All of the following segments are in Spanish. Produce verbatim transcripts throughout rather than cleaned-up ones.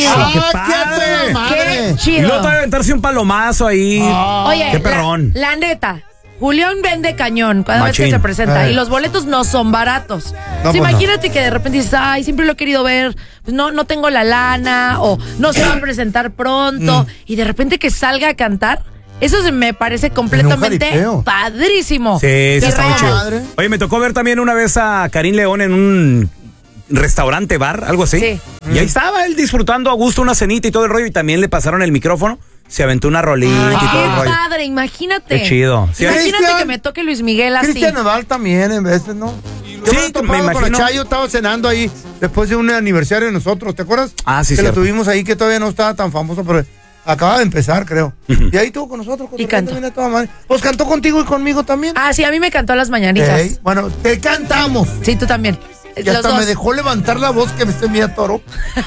¡Ah, ¡Qué padre! ¡Qué chido! Y luego todavía aventarse un palomazo ahí. Oh. Oye, ¡qué perrón! La, la neta, Julián vende cañón cada Machín. vez que se presenta. Eh. Y los boletos no son baratos. No, O sea, pues imagínate no. que de repente dices, ay, siempre lo he querido ver, pues no, no tengo la lana, o no se va a presentar pronto. Mm. Y de repente que salga a cantar. Eso se me parece completamente padrísimo. Sí, sí, está muy chido. Madre. Oye, me tocó ver también una vez a Karim León en un restaurante, bar, algo así. Sí. Y ahí estaba él disfrutando a gusto una cenita y todo el rollo. Y también le pasaron el micrófono. Se aventó una rolita Ay, y todo el rollo. ¡qué padre! Imagínate. Qué chido. Sí, imagínate Cristian, que me toque Luis Miguel así. Cristian Nodal también, en veces, ¿no? Yo sí, me, me imagino. Con Chayo estaba cenando ahí después de un aniversario de nosotros, ¿te acuerdas? Ah, sí, que cierto. lo tuvimos ahí, que todavía no estaba tan famoso, pero acaba de empezar, creo. Uh-huh. Y ahí estuvo con nosotros. Con y cantó. Pues cantó contigo y conmigo también. Ah, sí, a mí me cantó las mañanitas. Hey, bueno, te cantamos. Sí, tú también. Y hasta me dejó levantar la voz que se me atoró.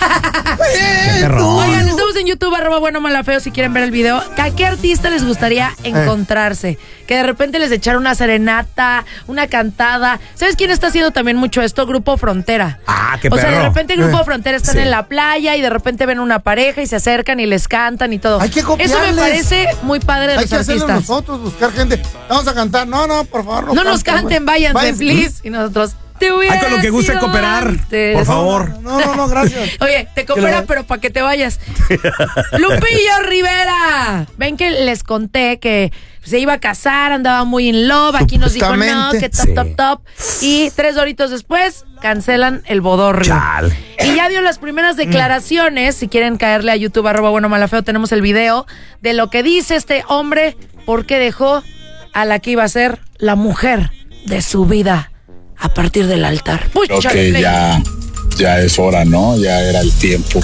Oigan, estamos en YouTube, arroba bueno malafeo, si quieren ver el video. ¿A qué artista les gustaría encontrarse? Eh. Que de repente les echara una serenata, una cantada. ¿Sabes quién está haciendo también mucho esto? Grupo Frontera. Ah, qué O perro. sea, de repente Grupo eh. Frontera están sí. en la playa y de repente ven una pareja y se acercan y les cantan y todo. Hay que copiarles. Eso me parece muy padre de Hay los que artistas. hacerlo nosotros, buscar gente. Vamos a cantar. No, no, por favor. No, no nos canten, váyanse, váyanse, please. Y nosotros... Ay, con lo que guste cooperar, antes. Por favor. No, no, no, gracias. Oye, te coopera, pero para que te vayas. Lupillo Rivera. Ven que les conté que se iba a casar, andaba muy in love. Aquí nos dijo no, que top, sí. top, top. Y tres horitos después cancelan el bodorrio. Chal. Y ya dio las primeras declaraciones. Si quieren caerle a YouTube, arroba bueno malafeo, tenemos el video de lo que dice este hombre, por qué dejó a la que iba a ser la mujer de su vida. A partir del altar. Creo que ya, ya es hora, ¿no? Ya era el tiempo.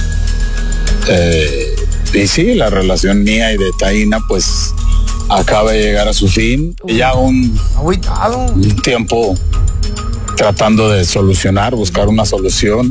Eh, y sí, la relación mía y de Taina, pues, acaba de llegar a su fin. Uh, ya un, un tiempo tratando de solucionar, buscar una solución.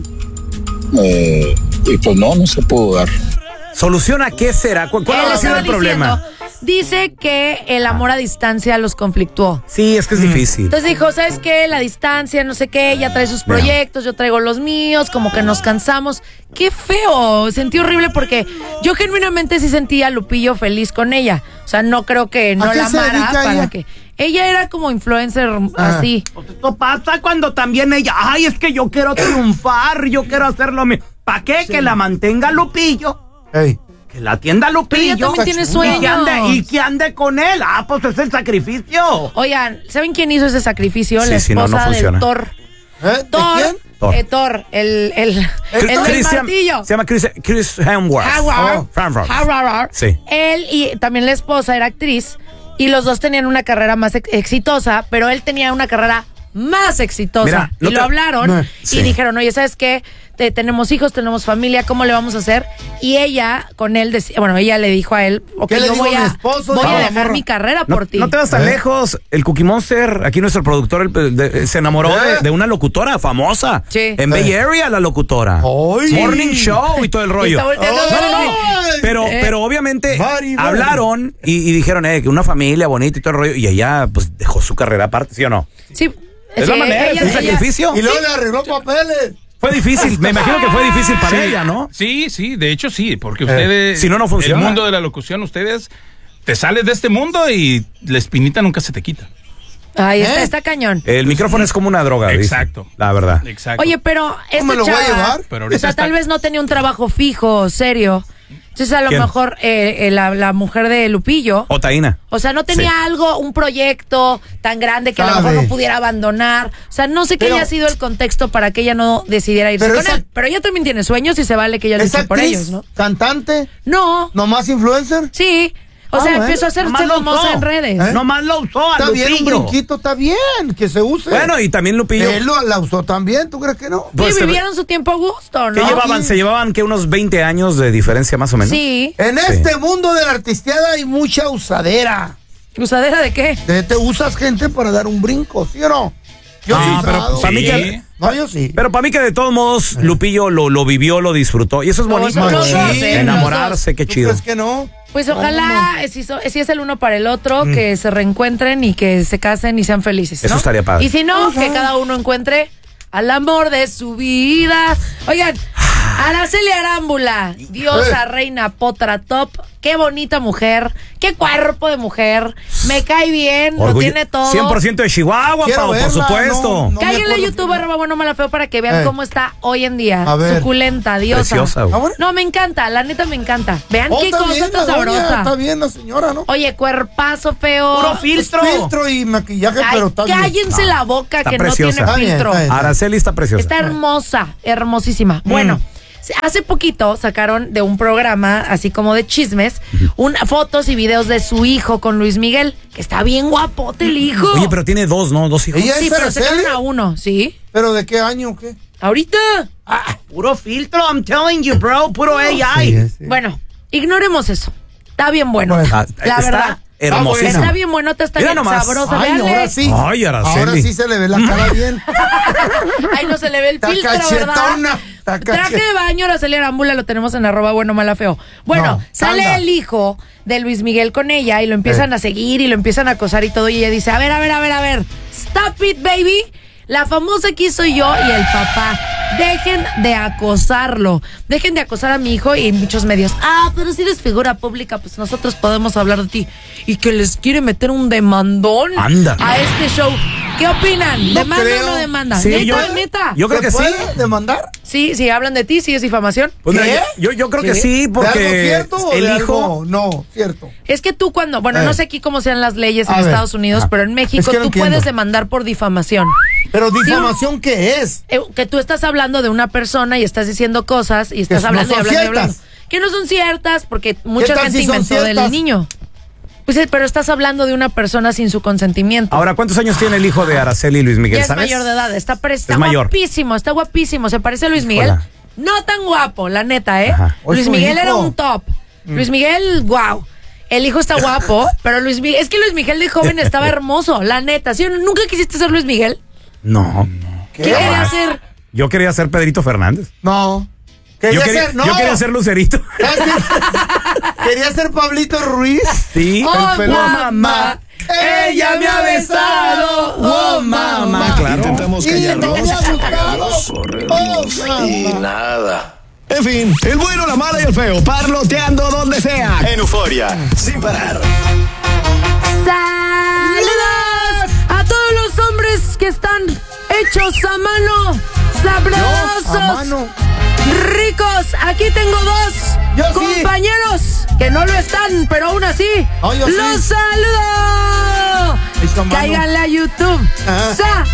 Eh, y pues no, no se pudo dar. ¿Solución a qué será? ¿Cuál, cuál ha sido el problema? Diciendo, dice que el amor a distancia los conflictuó. Sí, es que es mm. difícil. Entonces dijo, ¿sabes qué? La distancia, no sé qué, ella trae sus proyectos, yo traigo los míos, como que nos cansamos. Qué feo, sentí horrible porque yo genuinamente sí sentía a Lupillo feliz con ella. O sea, no creo que no la amara para ella? que... Ella era como influencer ah. así. Esto pasa cuando también ella, ay, es que yo quiero triunfar, yo quiero hacerlo. ¿Para qué? Sí. Que la mantenga Lupillo. Hey. Que la atienda Lupillo. Pero ella también tiene sueños. Y que, ande, y que ande con él. Ah, pues es el sacrificio. Oigan, ¿saben quién hizo ese sacrificio? Sí, la sí, esposa no, no del Thor. ¿Eh? Thor. ¿De quién? Thor. Eh, Thor, el, el, el, el del martillo. Se llama Chris, Chris Hemsworth. Howard. Howard. Howard. Sí. Él y también la esposa era actriz. Y los dos tenían una carrera más ex- exitosa, pero él tenía una carrera más exitosa. Mira, no y te... lo hablaron no. y sí. dijeron, oye, ¿sabes qué? Te, tenemos hijos, tenemos familia, ¿cómo le vamos a hacer? Y ella, con él, decía, bueno, ella le dijo a él, ok, yo voy a, esposo, voy a dejar mi carrera no, por ti. No te vas tan ¿Eh? lejos. El Cookie Monster, aquí nuestro productor, el, de, se enamoró ¿Eh? de, de una locutora famosa. Sí. En Bay Area, la locutora. Ay. Morning Show y todo el rollo. Oh. No, no, no. Pero, eh. pero obviamente Mari, hablaron Mari. Y, y dijeron, eh, que una familia bonita y todo el rollo. Y ella, pues, dejó su carrera aparte, ¿sí o no? Sí. Es sí, la manera, ella, es un ella, sacrificio. Y luego le arregló papeles. Fue difícil, me imagino que fue difícil para sí, ella, ¿no? Sí, sí, de hecho sí, porque ustedes, eh, si no, no funciona. El mundo de la locución, ustedes te sales de este mundo y la espinita nunca se te quita. Ahí está, ¿Eh? está cañón. El micrófono es como una droga, exacto, dice, la verdad. Exacto. Oye, pero esta ¿Cómo me lo chava, voy a llevar? Pero o sea, está... tal vez no tenía un trabajo fijo, serio. Entonces a lo ¿Quién? mejor eh, eh, la, la mujer de Lupillo. O Taina. O sea, no tenía sí. algo, un proyecto tan grande que a lo mejor no pudiera abandonar. O sea, no sé qué haya sido el contexto para que ella no decidiera irse con esa, él. Pero ella también tiene sueños y se vale que ella luche por ellos, ¿no? ¿Cantante? No. ¿Nomás influencer? Sí. O ah, sea, bueno. empezó a hacerse famosa en redes. ¿Eh? Nomás lo usó a Está Lupillo. bien, un brinquito, está bien, que se use. Bueno, y también Lupillo. Él lo, la usó también, ¿tú crees que no? Sí, pues vivieron se... su tiempo a gusto, ¿no? ¿Qué llevaban? ¿Se llevaban que unos veinte años de diferencia más o menos? Sí. En sí. este mundo de la artisteada hay mucha usadera. ¿Usadera de qué? De, te usas gente para dar un brinco, ¿sí o no? Yo no, sí, pero para sí. mí que, no, yo sí. Pero para mí que de todos modos Lupillo lo, lo vivió, lo disfrutó. Y eso es bonito. No, sí, sí, enamorarse, qué chido. ¿Tú crees que no? Pues ojalá, no, no. Si, so, si es el uno para el otro, mm. que se reencuentren y que se casen y sean felices, ¿no? Eso estaría padre. Y si no, uh-huh. que cada uno encuentre al amor de su vida. Oigan, Araceli Arámbula, diosa, Eh. reina, potra, top. Qué bonita mujer, qué cuerpo de mujer. Me cae bien, Orgullo- lo tiene todo. cien por ciento de Chihuahua, Quiero Pau, por verla, supuesto. no, no. Cáiganle a me acuerdo YouTube, quién arroba bueno mala feo, para que vean Eh. cómo está hoy en día. A ver. Suculenta, diosa. Preciosa, güey. Ah, bueno. No, me encanta, la neta me encanta. Vean Oh, qué está cosa bien, tan la doña, sabrosa. Está bien la señora, ¿no? Oye, cuerpazo feo. Puro filtro. Filtro y maquillaje, Ay, pero está bien. cállense No, la boca está que preciosa. no Está tiene bien, filtro. está bien. Araceli está preciosa. Está hermosa, hermosísima. Bueno, hace poquito sacaron de un programa, así como de chismes, una, fotos y videos de su hijo con Luis Miguel, que está bien guapote el hijo. Oye, pero tiene dos, ¿no? Dos hijos. Ella Sí, es pero Araceli, sacaron a uno, ¿sí? ¿pero de qué año o qué? Ahorita. Ah, puro filtro, I'm telling you, bro. Puro A I. Sí, sí. Bueno, ignoremos eso. Está bien bueno. Bueno. Ah, la está verdad. hermosísima. Está bien buenota, está Mira bien nomás. sabrosa. Ay, Véanle. ahora sí. Ay, Araceli. Ahora sí se le ve la cara bien. Ay, no se le ve el Está filtro, cachetona. ¿verdad? Está Traje cachet- de baño, Araceli Arámbula, lo tenemos en arroba bueno mala feo. Bueno, No, sale tanga. el hijo de Luis Miguel con ella y lo empiezan Eh. a seguir y lo empiezan a acosar y todo. Y ella dice, a ver, a ver, a ver, a ver, stop it, baby. La famosa aquí soy yo y el papá. Dejen de acosarlo. Dejen de acosar a mi hijo y en muchos medios. Ah, pero si eres figura pública, pues nosotros podemos hablar de ti. Y que les quiere meter un demandón Anda. a este show. ¿Qué opinan? No ¿Demanda creo. o no demanda? Sí, ¿Neta, yo- neta? yo creo ¿Se que sí. puede demandar? Sí, sí, hablan de ti, sí es difamación. Pues mira, ¿Qué? yo, yo creo que Sí. sí, ¿De porque algo cierto o el de hijo. algo no cierto? Es que tú cuando, bueno, Eh. no sé aquí cómo sean las leyes en A ver. Estados Unidos, Ajá. pero en México Es que no tú entiendo. puedes demandar por difamación. Pero difamación, ¿qué es? Eh, que tú estás hablando de una persona y estás diciendo cosas y estás no hablando y son hablando y ciertas. hablando. Que no son ciertas porque mucha tal gente si son inventó del ciertas? niño. Pues eh, pero estás hablando de una persona sin su consentimiento. Ahora, ¿cuántos años tiene el hijo de Araceli y Luis Miguel? Ya es ¿Sabes? mayor de edad, está, pre- está Es mayor. guapísimo, está guapísimo, se parece a Luis Miguel. Hola. No tan guapo, la neta, ¿eh? Ajá. ¿O es Luis su Miguel hijo? era un top. Luis Miguel, wow. El hijo está guapo, pero Luis Miguel, es que Luis Miguel de joven estaba hermoso, la neta. ¿Sí? ¿Nunca quisiste ser Luis Miguel? No. ¿Qué, quería hacer? Yo quería ser Pedrito Fernández. No. Quería Yo quería, ser, no. yo quería ser Lucerito. ¿Sabes qué? Quería ser Pablito Ruiz. Sí. Oh, El pelón. mamá, ella me ha besado. Oh, mamá. claro. Intentamos Y no callarlos, me ha callarlos, gustado. correrlos Oh, y mamá. nada. En fin, el bueno, la mala y el feo, parloteando donde sea. En Euforia, sin parar. ¡Saludos a todos los hombres que están hechos a mano, sabrosos, A mano. ricos! Aquí tengo dos Yo sí. compañeros que no lo están, pero aún así Oh, yo sí. los saludo. Hecho a mano. Cáiganle a YouTube. Ajá. Sa